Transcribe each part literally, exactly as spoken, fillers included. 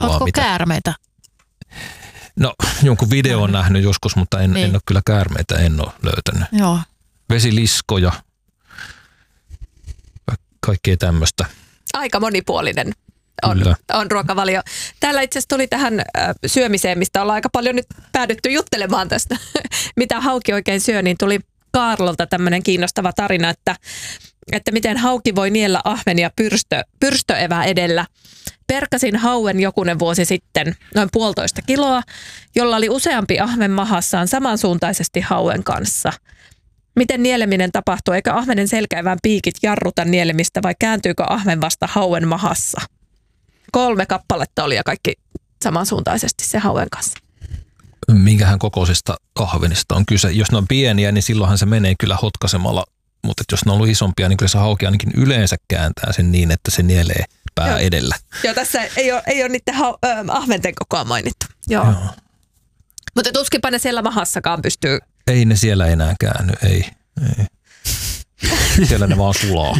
Oletko käärmeitä? No, jonkun video on nähnyt joskus, mutta en, niin. en ole kyllä käärmeitä, en ole löytänyt. Joo. Vesiliskoja, kaikkea tämmöistä. Aika monipuolinen on, on ruokavalio. Täällä itse asiassa tuli tähän syömiseen, mistä ollaan aika paljon nyt päädytty juttelemaan tästä, mitä hauki oikein syö, niin tuli Kaarlolta tämmöinen kiinnostava tarina, että, että miten hauki voi niellä ahvenia pyrstö, pyrstöevä edellä. Perkasin hauen jokunen vuosi sitten noin puolitoista kiloa, jolla oli useampi ahven mahassaan samansuuntaisesti hauen kanssa. Miten nieleminen tapahtuu? Eikö ahvenen selkäivän piikit jarruta nielemistä vai kääntyykö ahven vasta hauen mahassa? Kolme kappaletta oli ja kaikki samansuuntaisesti se hauen kanssa. Minkähän kokoisista ahvenista on kyse? Jos ne on pieniä, niin silloinhan se menee kyllä hotkasemalla, mutta jos ne on ollut isompia, niin kyllä se hauki ainakin yleensä kääntää sen niin, että se nielee pää Joo. edellä. Joo, tässä ei ole, ei ole niiden ha- äh, ahventen kokoa mainittu. Joo. Joo. Mutta tuskinpa ne siellä mahassakaan pystyy. Ei ne siellä enää käänny, ei. ei. Siellä ne vaan sulaa.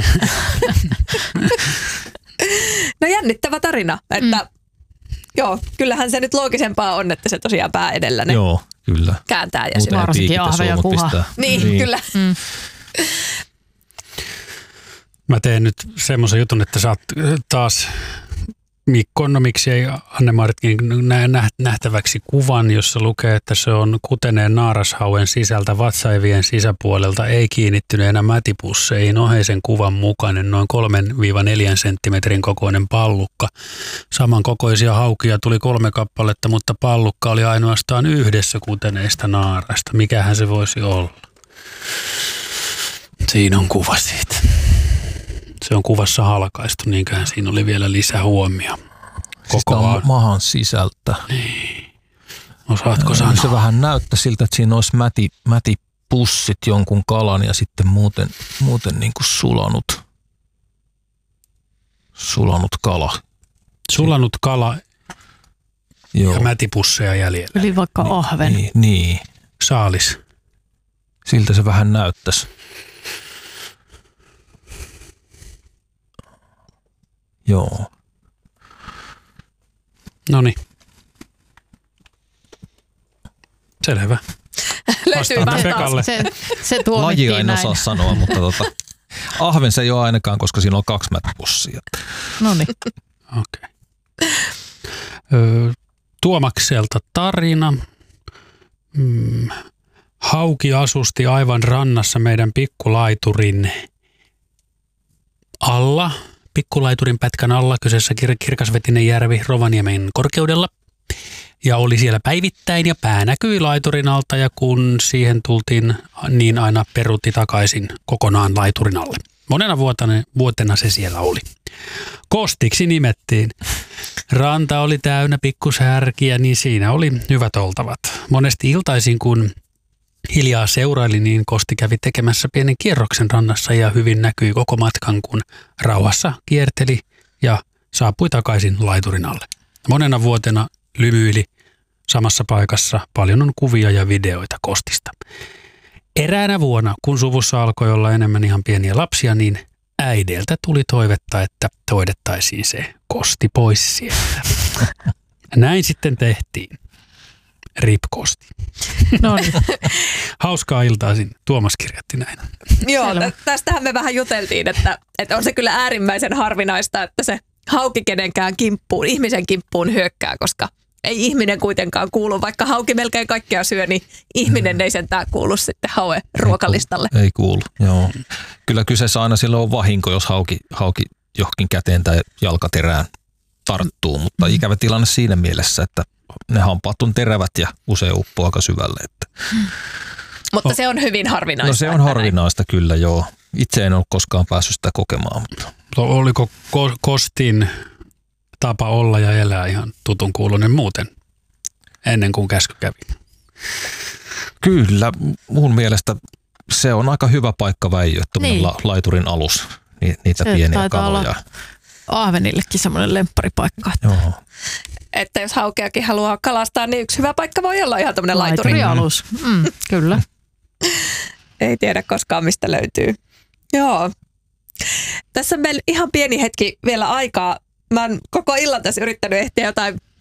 No jännittävä tarina, että mm. joo, kyllähän se nyt loogisempaa on, että se tosiaan pää edellä ne joo, kyllä. kääntää. Ja muuten varsinkin ahve ja kuha. Niin, niin, kyllä. Mm. Mä teen nyt semmoisen jutun, että saat taas Mikko, no miksi ei Anne-Maaritkin nähtäväksi kuvan, jossa lukee, että se on kuteneen naarashauen sisältä vatsaivien sisäpuolelta ei kiinnittyneenä mätipusseihin oheisen kuvan mukainen noin kolmesta neljään senttimetrin kokoinen pallukka. Samankokoisia haukia tuli kolme kappaletta, mutta pallukka oli ainoastaan yhdessä kuteneista naarasta. Mikähän se voisi olla? Siinä on kuva siitä. Se on kuvassa halkaistu, niinköhän siinä oli vielä lisähuomio. Koko siis mahan sisältä. Niin. Osaatko sanoa? Se vähän näyttää siltä, että siinä olisi mäti, mätipussit jonkun kalan ja sitten muuten, muuten niin kuin sulanut, sulanut kala. Sulanut kala Joo. ja mätipusseja jäljellä. Eli vaikka niin, ahven. Niin, niin. Saalis. Siltä se vähän näyttäisi. Joo. Noniin. Selvä. Löytyy Pekalle. Se, se Lajia en näin. osaa sanoa, mutta tota, ahven se ei ole ainakaan, koska siinä on kaksi mätipussia. Noniin. Okei. Okay. Tuomakselta tarina. Hmm. Hauki asusti aivan rannassa meidän pikkulaiturin alla. Pikkulaiturin pätkän alla, kyseessä kir- kirkasvetinen järvi Rovaniemen korkeudella. Ja oli siellä päivittäin ja pää näkyi laiturin alta ja kun siihen tultiin, niin aina peruutti takaisin kokonaan laiturin alle. Monena vuotena, vuotena se siellä oli. Kostiksi nimettiin. Ranta oli täynnä pikkusärkiä, niin siinä oli hyvät oltavat. Monesti iltaisin, kun hiljaa seuraili, niin Kosti kävi tekemässä pienen kierroksen rannassa ja hyvin näkyi koko matkan, kun rauhassa kierteli ja saapui takaisin laiturin alle. Monena vuotena lymyili samassa paikassa, paljon on kuvia ja videoita Kostista. Eräänä vuonna, kun suvussa alkoi olla enemmän ihan pieniä lapsia, niin äideltä tuli toivetta, että toidettaisiin se Kosti pois sieltä. Näin sitten tehtiin. Rip Kosti. No niin. Hauskaa iltaisin. Tuomas kirjoitti näin. Joo, tä- tästähän me vähän juteltiin, että, että on se kyllä äärimmäisen harvinaista, että se hauki kenenkään kimppuun, ihmisen kimppuun hyökkää, koska ei ihminen kuitenkaan kuulu. Vaikka hauki melkein kaikkea syö, niin ihminen mm. ei sentään kuulu sitten hauen ruokalistalle. Ei, ei kuulu, joo. Kyllä kyseessä aina silloin on vahinko, jos hauki, hauki johonkin käteen tai jalkaterään tarttuu, mutta mm. ikävä tilanne siinä mielessä, että ne hampaat on terävät ja usein uppoo aika syvälle. Että. Mm. Mutta oh. se on hyvin harvinaista. No se on harvinaista näin. Kyllä, joo. Itse en ole koskaan päässyt sitä kokemaan. Mutta. Oliko ko- Kostin tapa olla ja elää ihan tutun kuulunen muuten ennen kuin käsky kävi? Kyllä, mun mielestä se on aika hyvä paikka väijyä, niin. la- laiturin alus, ni- niitä se pieniä kaloja. Ahvenillekin semmoinen lempparipaikka. Joo. Että jos haukeakin haluaa kalastaa, niin yksi hyvä paikka voi olla ihan tämmöinen laituri. Laiturialus, mm, kyllä. Ei tiedä koskaan, mistä löytyy. Joo. Tässä on meillä ihan pieni hetki vielä aikaa mä oon koko illan tässä yrittänyt ehtiä jotain